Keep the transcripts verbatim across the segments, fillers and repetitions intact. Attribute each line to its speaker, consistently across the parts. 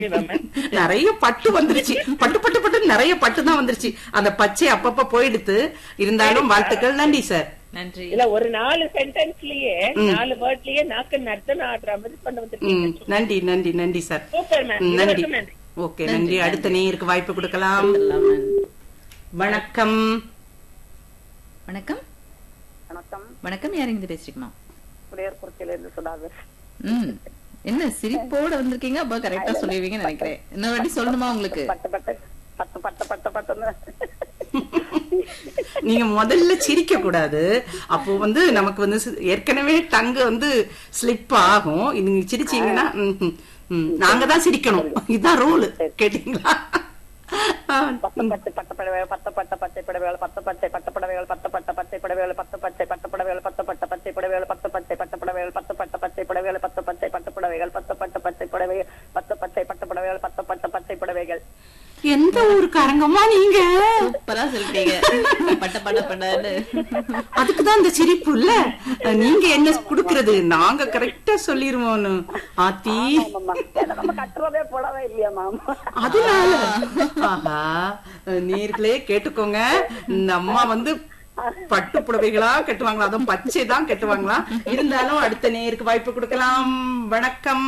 Speaker 1: நிறைய பட்டு வந்துருச்சு. பட்டு பட்டு பட்டு நிறைய பட்டு தான் வந்துருச்சு. அந்த பச்சை அப்பப்ப போயிடுத்து. இருந்தாலும் வாழ்த்துக்கள். நன்றி சார்.
Speaker 2: நன்றி.
Speaker 3: இல்ல ஒரு நாலு சென்டென்ஸ்லயே நாலு வேர்ட்லயே நாக்கு நர்த்தன ஆடுற மாதிரி பண்ண வந்துருக்கீங்க.
Speaker 1: நன்றி நன்றி நன்றி சார்.
Speaker 3: Super ma'am.
Speaker 1: நன்றி. ஓகே நன்றி. அடுத்த நேருக்கு வாய்ப்பு கொடுக்கலாம். வணக்கம்.
Speaker 2: வணக்கம்.
Speaker 4: வணக்கம்.
Speaker 2: வணக்கம். யார் இங்க பேசுறீங்கம்மா?
Speaker 4: புளியர்குறிச்சியில இருந்து சுதாகர்.
Speaker 2: ம் என்ன சிரிப்போட வந்திருக்கீங்க? அப்ப கரெக்டா சொல்லுவீங்கன்னு நினைக்கிறேன். என்ன வாட்டி சொல்லணுமா உங்களுக்கு?
Speaker 4: பட்டு பட்டு பட்டு பட்டு பட்டு பட்டுன்னு.
Speaker 1: நீங்க முதல்ல சிரிக்க கூடாது. அப்போ வந்து நமக்கு வந்து ஏற்கனவே டங்கு வந்து ஸ்லிப் ஆகும். நீங்க சிரிச்சீங்கன்னா நாங்க தான் சிரிக்கணும். இதுதான் ரூல். கேட்டீங்களா?
Speaker 4: பத்து பட்டு பட்டு படவேள் பத்து பட்ட பச்சை படவேள் பத்து பச்சை பட்டு படவேள் பத்து பட்ட பச்சை படவேள் பத்து பச்சை பட்டு படவேள் பத்து பட்ட பச்சை படவேள் பத்து பச்சை பட்டு படவேள் பத்து பட்ட பச்சை படவேள் பத்து பச்சை பட்டு படவேள் பத்து பட்ட பச்சை படவேள் பத்து பச்சை பட்டு படவேள் பத்து பட்ட பச்சை படவேகள்.
Speaker 1: எந்த ஊருக்காரங்கம்மா நீங்க?
Speaker 2: சூப்பரா சொல்றீங்க. பட்ட பட்ட பட்டன்னு.
Speaker 1: அதுக்குதான் இந்த சிரிப்பு இல்ல. நீங்க என்ன குடுக்கறது? நாங்க கரெக்டா சொல்லிருவோம். ஆத்தி
Speaker 4: நம்ம கட்டுறதே போடவே இல்லையா மாமா?
Speaker 1: அதனால ஆஹா நீர்களே கேட்டுக்கோங்க. இந்த அம்மா வந்து பட்டு புடவைகளா கட்டுவாங்களா? அதுவும் பச்சை தான் கட்டுவாங்களா? இருந்தாலும் அடுத்த நேருக்கு வாய்ப்பு கொடுக்கலாம். வணக்கம்.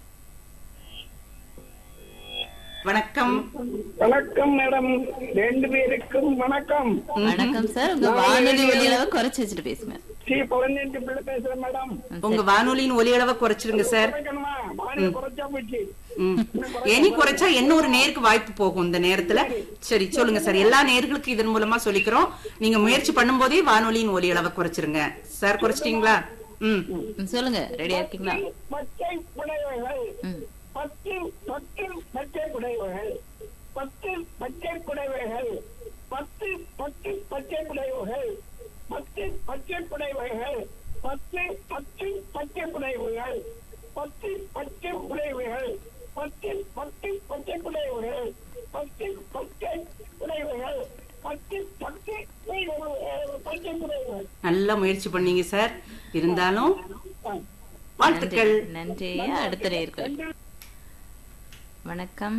Speaker 1: வணக்கம்.
Speaker 5: வணக்கம் மேடம். ரெண்டு பேருக்கும் வணக்கம்.
Speaker 2: வணக்கம் சார். உங்க வானொலி ஒலி அளவை குறைச்சு வச்சுட்டு பேசுங்க.
Speaker 5: ஸ்ரீ பழனிட்டு பிள்ளை பேசுறேன் மேடம்.
Speaker 1: உங்க வானொலியின் ஒலி அளவை குறைச்சிருங்க சார்.
Speaker 5: குறைச்சா போச்சு.
Speaker 1: எனி குறைச்சா என்ன ஒரு நேருக்கு வாய்ப்பு போகும் இந்த நேரத்துல. சரி சொல்லுங்க சார். எல்லா நேர்களுக்கும் இதன் மூலமா சொல்லிக்கிறோம். நீங்க முயற்சி பண்ணும் போதே வானொலியின் ஒலி அளவை குறைச்சிருங்க சார். குறைச்சிட்டீங்களா? ம்
Speaker 2: சொல்லுங்க. ரெடியா இருக்கீங்களா?
Speaker 5: பச்சை புடவைகள்
Speaker 2: ம்
Speaker 5: பத்து பத்து பச்சை புடவைகள் பத்து பச்சை புடவைகள் பத்து பத்து பச்சை புடவைகள் பத்து பச்சை புடவைகள் பத்து பத்து பச்சை புடவைகள் பத்து பச்சை புடவைகள் பத்து பத்து பச்சை புடவைகள் பத்து பச்சை புடவைகள் பத்து பத்து பச்சை புடவைகள்.
Speaker 1: நல்ல முயற்சி பண்ணீங்க சார். இருந்தாலும் வாழ்த்துக்கள்.
Speaker 2: நன்றி. அடுத்த நேருக்கு. வணக்கம்.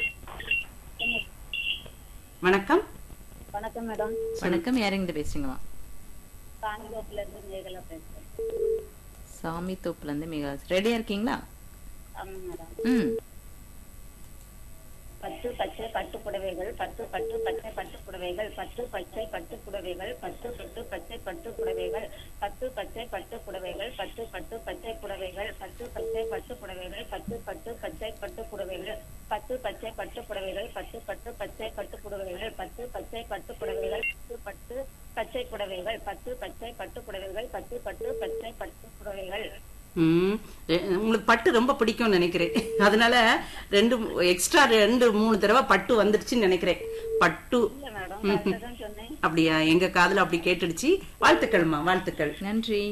Speaker 1: வணக்கம்.
Speaker 4: வணக்கம் மேடம்.
Speaker 2: வணக்கம். யார் இங்க பேசுறீங்களா?
Speaker 4: சாமிதோப்புல இருந்து மேகலா பேசுறேன்.
Speaker 2: சாமி தோப்புல இருந்து மேகலா. ரெடியா இருக்கீங்களா?
Speaker 4: ஆமா மேடம்.
Speaker 2: ம்
Speaker 4: பட்டு பச்சை பட்டு புடவைகள் பட்டு பட்டு பச்சை பட்டு புடவைகள் பட்டு பச்சை பட்டு புடவைகள் பட்டு பட்டு பச்சை பட்டு புடவைகள் பட்டு பச்சை பட்டு புடவைகள் பட்டு பட்டு பச்சை புடவைகள் பட்டு பச்சை பட்டு புடவைகள் பட்டு பட்டு பச்சை பட்டு புடவைகள் பட்டு பச்சை பட்டு புடவைகள் பட்டு பட்டு பச்சை பட்டு புடவைகள் பட்டு பச்சை பட்டு புடவைகள் பட்டு பட்டு பச்சை புடவைகள் பட்டு பச்சை பட்டு புடவைகள் பட்டு பட்டு பச்சை பட்டு புடவைகள்.
Speaker 1: ம் உங்களுக்கு பட்டு ரொம்ப பிடிக்கும்னு நினைக்கிறேன். அதனால ரெண்டு எக்ஸ்ட்ரா ரெண்டு மூணு தடவை பட்டு வந்துருச்சுன்னு நினைக்கிறேன். பட்டு அப்படியா? எங்க காதுல அப்படி கேட்டுடுச்சு. வாழ்த்துக்கள்மா. வாழ்த்துக்கள்.
Speaker 2: நன்றி.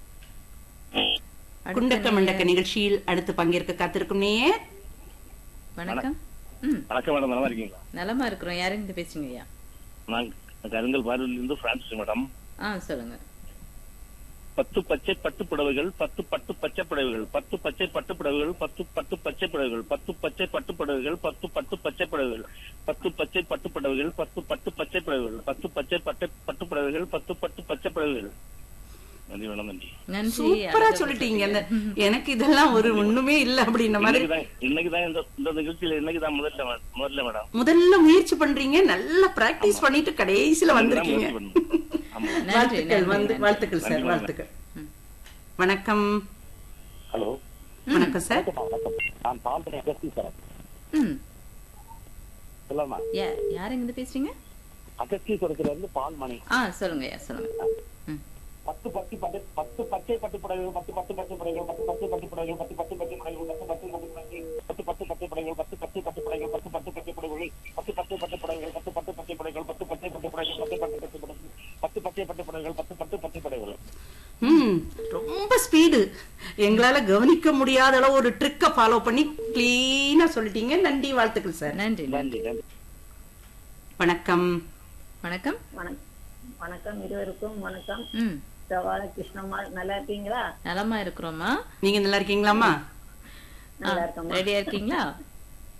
Speaker 1: குண்டக்க மண்டக்க நிகழ்ச்சியில் அடுத்து பங்கேற்க காத்திருக்கும் நீ.
Speaker 2: வணக்கம்.
Speaker 6: வணக்கம் மேடம். நலமா இருக்கீங்களா?
Speaker 2: நலமா இருக்கிறோம். யாரும் இங்க பேசுங்க ஐயா?
Speaker 6: நான் கருங்கல் பாரில் இருந்து பிரான்சிஸ் மேடம்.
Speaker 2: ஆ சொல்லுங்க.
Speaker 6: பத்து பச்சை பட்டு புடவைகள் பத்து பட்டு பச்சை புடவைகள் பத்து பச்சை பட்டு புடவைகள் பத்து பட்டு பச்சை புடவைகள் பத்து பச்சை பட்டு புடவைகள் பத்து பட்டு பச்சை புடவைகள் பத்து பச்சை பட்டு புடவைகள் பத்து பட்டு பச்சை புடவைகள் பத்து பச்சை பட்டு பட்டு புடவைகள் பத்து பட்டு பச்சை புடவைகள். நன்றி மேடம். நன்றி.
Speaker 1: சூப்பரா சொல்லிட்டீங்க. எனக்கு இதெல்லாம் ஒரு ஒண்ணுமே இல்ல அப்படின்ன மாதிரி.
Speaker 6: இன்னைக்குதான் இந்த நிகழ்ச்சியில இன்னைக்குதான் முதல்ல முதல்ல மேடம்
Speaker 1: முதல்ல முயற்சி பண்றீங்க. நல்லா பிராக்டிஸ் பண்ணிட்டு கடைசியில வந்திருக்கீங்க. வாழ்த்துக்கள். வந்து வாழ்த்துக்கள் சார். வாழ்த்துக்கள். வணக்கம்.
Speaker 5: ஹலோ.
Speaker 1: வணக்கம் சார்.
Speaker 5: நான் பால்மணி அகஸ்தி சார்.
Speaker 2: ம்
Speaker 5: சொல்லலாமா?
Speaker 2: யார் இங்க பேசுறீங்க?
Speaker 5: அகஸ்தீஸ்வரத்துல இருந்து பால்மணி.
Speaker 2: ஆ சொல்லுங்க ஐயா. சொல்லுங்க.
Speaker 5: பத்து பத்து பட்டு பத்து பச்சை பட்டு புடவைகள் பத்து பத்து பச்சை புடவைகள் பத்து பத்து பட்டு புடவைகள் பத்து பத்து பச்சை புடவைகள் பத்து பத்து பட்டு புடவைகள் பத்து பத்து பச்சை புடவைகள் பத்து பத்து பட்டு புடவைகள் பத்து பத்து பச்சை புடவைகள் பத்து பத்து பட்டு புடவைகள் பத்து பத்து பச்சை புடவைகள் பத்து பச்சை பட்டு புடவைகள் பத்து பத்து பச்சை புடவைகள் பத்து பச்சை பட்டு புடவைகள் பத்து பத்து பச்சை புடவைகள்.
Speaker 1: ம் ரொம்ப ஸ்பீடு. எங்களால கவனிக்க முடியாத அளவு ஒரு ட்ரிக்க ஃபாலோ பண்ணி கிளீனா சொல்லிட்டீங்க. நன்றி. வாழ்த்துக்கள் சார்.
Speaker 2: நன்றி.
Speaker 6: நன்றி. நன்றி.
Speaker 1: வணக்கம்.
Speaker 2: வணக்கம்.
Speaker 4: வணக்கம். இருவருக்கும் வணக்கம்.
Speaker 2: ம்
Speaker 4: கிருஷ்ணம்மா நல்லா இருக்கீங்களா?
Speaker 2: நலமா இருக்கிறோமா?
Speaker 1: நீங்க நல்லா இருக்கீங்களாமா?
Speaker 4: நல்லா இருக்கோம்.
Speaker 2: ரெடியா இருக்கீங்களா?